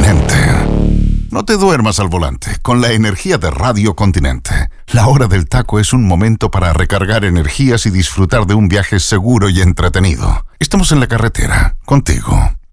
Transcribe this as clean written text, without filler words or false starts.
Continente. No te duermas al volante con la energía de Radio Continente. La hora del taco es un momento para recargar energías y disfrutar de un viaje seguro y entretenido. Estamos en la carretera, contigo.